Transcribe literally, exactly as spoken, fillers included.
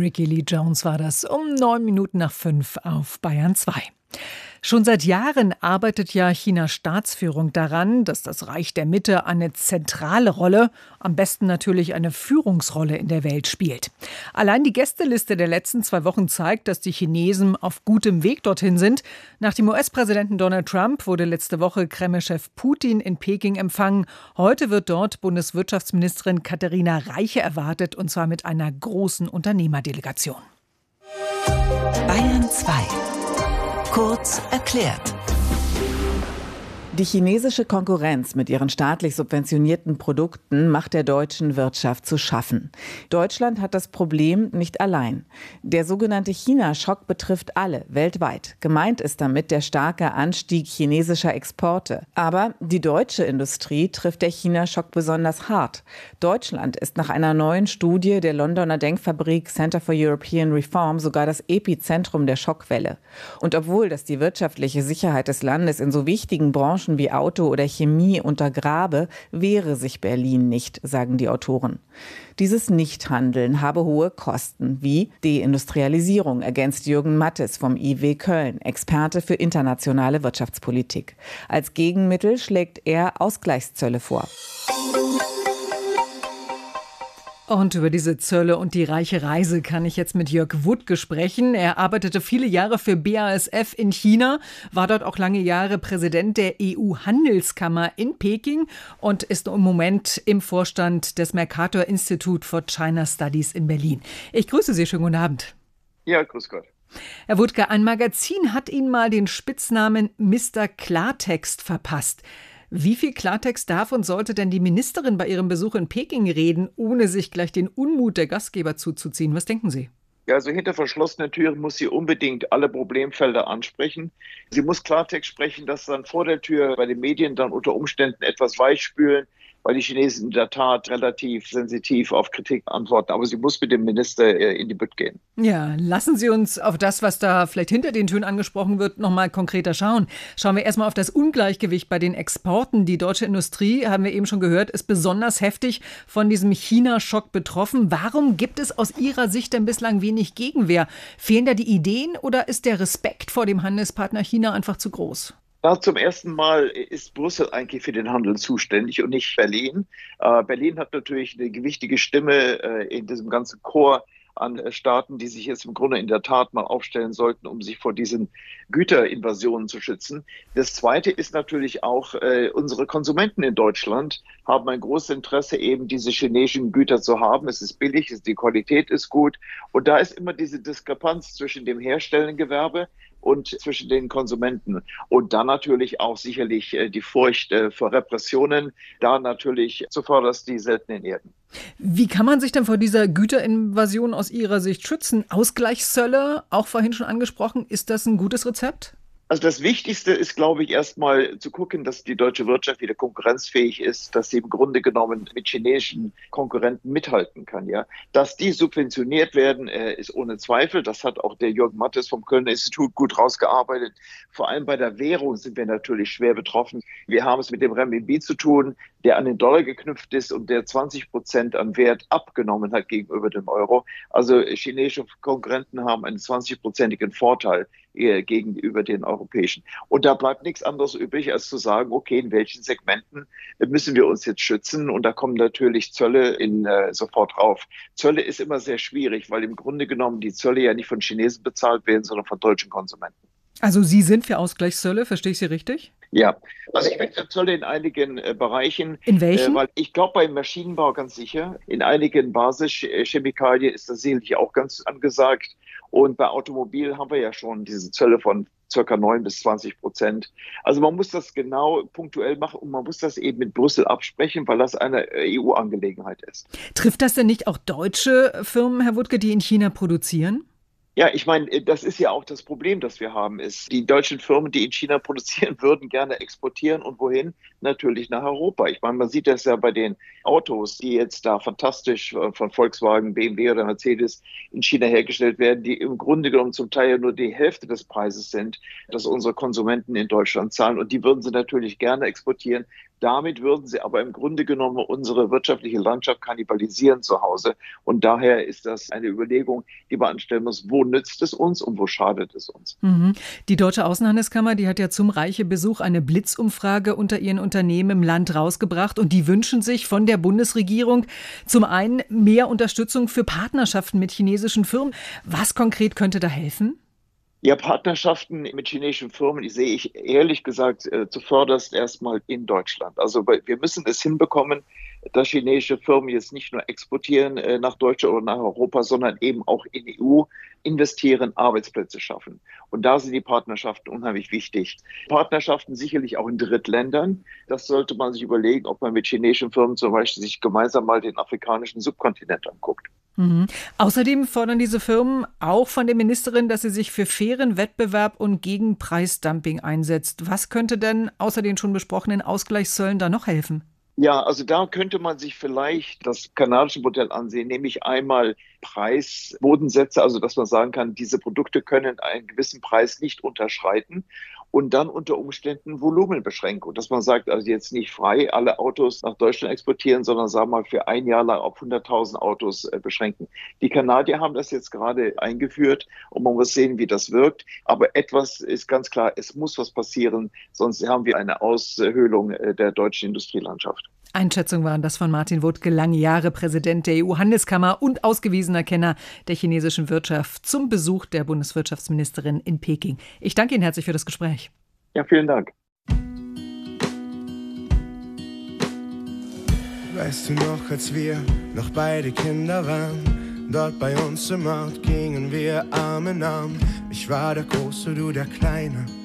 Ricky Lee Jones war das um neun Minuten nach fünf auf Bayern zwei. Schon seit Jahren arbeitet ja Chinas Staatsführung daran, dass das Reich der Mitte eine zentrale Rolle, am besten natürlich eine Führungsrolle in der Welt spielt. Allein die Gästeliste der letzten zwei Wochen zeigt, dass die Chinesen auf gutem Weg dorthin sind. Nach dem U S-Präsidenten Donald Trump wurde letzte Woche Kremlchef Putin in Peking empfangen. Heute wird dort Bundeswirtschaftsministerin Katharina Reiche erwartet, und zwar mit einer großen Unternehmerdelegation. Bayern zwei. Kurz erklärt. Die chinesische Konkurrenz mit ihren staatlich subventionierten Produkten macht der deutschen Wirtschaft zu schaffen. Deutschland hat das Problem nicht allein. Der sogenannte China-Schock betrifft alle weltweit. Gemeint ist damit der starke Anstieg chinesischer Exporte. Aber die deutsche Industrie trifft der China-Schock besonders hart. Deutschland ist nach einer neuen Studie der Londoner Denkfabrik Center for European Reform sogar das Epizentrum der Schockwelle. Und obwohl das die wirtschaftliche Sicherheit des Landes in so wichtigen Branchen wie Auto oder Chemie untergrabe, wehre sich Berlin nicht, sagen die Autoren. Dieses Nichthandeln habe hohe Kosten, wie Deindustrialisierung, ergänzt Jürgen Mattes vom I W Köln, Experte für internationale Wirtschaftspolitik. Als Gegenmittel schlägt er Ausgleichszölle vor. Und über diese Zölle und die reiche Reise kann ich jetzt mit Jörg Wuttke sprechen. Er arbeitete viele Jahre für B A S F in China, war dort auch lange Jahre Präsident der E U-Handelskammer in Peking und ist im Moment im Vorstand des Mercator Institute for China Studies in Berlin. Ich grüße Sie, schönen guten Abend. Ja, grüß Gott. Herr Wuttke, ein Magazin hat Ihnen mal den Spitznamen Mister Klartext verpasst. Wie viel Klartext darf und sollte denn die Ministerin bei ihrem Besuch in Peking reden, ohne sich gleich den Unmut der Gastgeber zuzuziehen? Was denken Sie? Ja, also hinter verschlossenen Türen muss sie unbedingt alle Problemfelder ansprechen. Sie muss Klartext sprechen, dass dann vor der Tür bei den Medien dann unter Umständen etwas weichspülen, weil die Chinesen in der Tat relativ sensitiv auf Kritik antworten. Aber sie muss mit dem Minister in die Bütt gehen. Ja, lassen Sie uns auf das, was da vielleicht hinter den Türen angesprochen wird, noch mal konkreter schauen. Schauen wir erstmal auf das Ungleichgewicht bei den Exporten. Die deutsche Industrie, haben wir eben schon gehört, ist besonders heftig von diesem China-Schock betroffen. Warum gibt es aus Ihrer Sicht denn bislang wenig Gegenwehr? Fehlen da die Ideen oder ist der Respekt vor dem Handelspartner China einfach zu groß? Ja, zum ersten Mal ist Brüssel eigentlich für den Handel zuständig und nicht Berlin. Äh, Berlin hat natürlich eine gewichtige Stimme äh, in diesem ganzen Chor an äh, Staaten, die sich jetzt im Grunde in der Tat mal aufstellen sollten, um sich vor diesen Güterinvasionen zu schützen. Das Zweite ist natürlich auch, äh, unsere Konsumenten in Deutschland haben ein großes Interesse, eben diese chinesischen Güter zu haben. Es ist billig, es, die Qualität ist gut. Und da ist immer diese Diskrepanz zwischen dem herstellenden Gewerbe und zwischen den Konsumenten. Und dann natürlich auch sicherlich äh, die Furcht äh, vor Repressionen, da natürlich zuvorderst die seltenen Erden. Wie kann man sich denn vor dieser Güterinvasion aus Ihrer Sicht schützen? Ausgleichszölle, auch vorhin schon angesprochen, ist das ein gutes Rezept? Also das Wichtigste ist, glaube ich, erstmal zu gucken, dass die deutsche Wirtschaft wieder konkurrenzfähig ist, dass sie im Grunde genommen mit chinesischen Konkurrenten mithalten kann. Ja, dass die subventioniert werden, äh, ist ohne Zweifel. Das hat auch der Jürgen Mattes vom Kölner Institut gut rausgearbeitet. Vor allem bei der Währung sind wir natürlich schwer betroffen. Wir haben es mit dem Renminbi zu tun, der an den Dollar geknüpft ist und der zwanzig Prozent an Wert abgenommen hat gegenüber dem Euro. Also chinesische Konkurrenten haben einen zwanzig-prozentigen Vorteil äh, gegenüber den europäischen. Und da bleibt nichts anderes übrig, als zu sagen, okay, in welchen Segmenten müssen wir uns jetzt schützen? Und da kommen natürlich Zölle in, äh, sofort drauf. Zölle ist immer sehr schwierig, weil im Grunde genommen die Zölle ja nicht von Chinesen bezahlt werden, sondern von deutschen Konsumenten. Also Sie sind für Ausgleichszölle, verstehe ich Sie richtig? Ja, also ich bin für Zölle in einigen äh, Bereichen. In welchen? Äh, weil ich glaube, beim Maschinenbau ganz sicher. In einigen Basischemikalien ist das sicherlich auch ganz angesagt. Und bei Automobil haben wir ja schon diese Zölle von circa neun bis zwanzig Prozent. Also man muss das genau punktuell machen und man muss das eben mit Brüssel absprechen, weil das eine E U-Angelegenheit ist. Trifft das denn nicht auch deutsche Firmen, Herr Wuttke, die in China produzieren? Ja, ich meine, das ist ja auch das Problem, das wir haben, ist, die deutschen Firmen, die in China produzieren, würden gerne exportieren und wohin? Natürlich nach Europa. Ich meine, man sieht das ja bei den Autos, die jetzt da fantastisch von Volkswagen, B M W oder Mercedes in China hergestellt werden, die im Grunde genommen zum Teil ja nur die Hälfte des Preises sind, dass unsere Konsumenten in Deutschland zahlen. Und die würden sie natürlich gerne exportieren, Damit würden sie aber im Grunde genommen unsere wirtschaftliche Landschaft kannibalisieren zu Hause. Und daher ist das eine Überlegung, die man anstellen muss, wo nützt es uns und wo schadet es uns. Mhm. Die Deutsche Außenhandelskammer, die hat ja zum Reiche-Besuch eine Blitzumfrage unter ihren Unternehmen im Land rausgebracht. Und die wünschen sich von der Bundesregierung zum einen mehr Unterstützung für Partnerschaften mit chinesischen Firmen. Was konkret könnte da helfen? Ja, Partnerschaften mit chinesischen Firmen, die sehe ich ehrlich gesagt äh, zuvörderst erstmal in Deutschland. Also wir müssen es hinbekommen, dass chinesische Firmen jetzt nicht nur exportieren äh, nach Deutschland oder nach Europa, sondern eben auch in die E U investieren, Arbeitsplätze schaffen. Und da sind die Partnerschaften unheimlich wichtig. Partnerschaften sicherlich auch in Drittländern. Das sollte man sich überlegen, ob man mit chinesischen Firmen zum Beispiel sich gemeinsam mal den afrikanischen Subkontinent anguckt. Mhm. Außerdem fordern diese Firmen auch von der Ministerin, dass sie sich für fairen Wettbewerb und gegen Preisdumping einsetzt. Was könnte denn außer den schon besprochenen Ausgleichszöllen da noch helfen? Ja, also da könnte man sich vielleicht das kanadische Modell ansehen, nämlich einmal Preisbodensätze, also dass man sagen kann, diese Produkte können einen gewissen Preis nicht unterschreiten. Und dann unter Umständen Volumenbeschränkung, dass man sagt, also jetzt nicht frei alle Autos nach Deutschland exportieren, sondern sagen wir mal für ein Jahr lang auf hunderttausend Autos äh, beschränken. Die Kanadier haben das jetzt gerade eingeführt und man muss sehen, wie das wirkt. Aber etwas ist ganz klar, es muss was passieren, sonst haben wir eine Aushöhlung äh, der deutschen Industrielandschaft. Einschätzung waren das von Martin Wuttke, lange Jahre Präsident der E U-Handelskammer und ausgewiesener Kenner der chinesischen Wirtschaft, zum Besuch der Bundeswirtschaftsministerin in Peking. Ich danke Ihnen herzlich für das Gespräch. Ja, vielen Dank. Weißt du noch, als wir noch beide Kinder waren, dort bei uns im Ort gingen wir Arm in Arm. Ich war der Große, du der Kleine.